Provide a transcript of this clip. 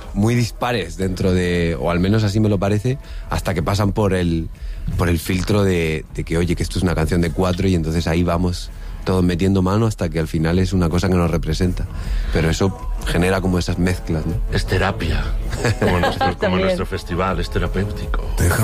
muy dispares dentro de, o al menos así me lo parece, hasta que pasan por el filtro de que, oye, que esto es una canción de 4 y entonces ahí vamos todos metiendo mano hasta que al final es una cosa que nos representa. Pero eso genera como esas mezclas, ¿no? Es terapia, como nuestro festival, es terapéutico.